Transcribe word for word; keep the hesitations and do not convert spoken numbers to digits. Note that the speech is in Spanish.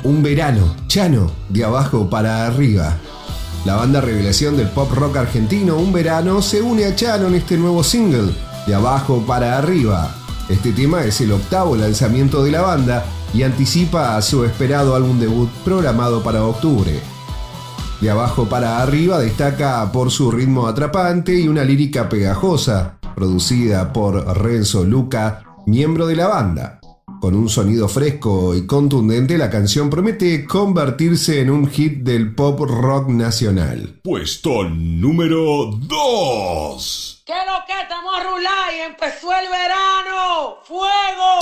Un verano, Chano, de abajo para arriba. La banda revelación del pop rock argentino Un Verano se une a Chano en este nuevo single, De abajo para arriba. Este tema es el octavo lanzamiento de la banda y anticipa a su esperado álbum debut programado para octubre. De abajo para arriba destaca por su ritmo atrapante y una lírica pegajosa, producida por Renzo Luca, miembro de la banda. Con un sonido fresco y contundente, la canción promete convertirse en un hit del pop rock nacional. Puesto número dos. ¿Qué lo que estamos a rular y empezó el verano? ¡Fuego!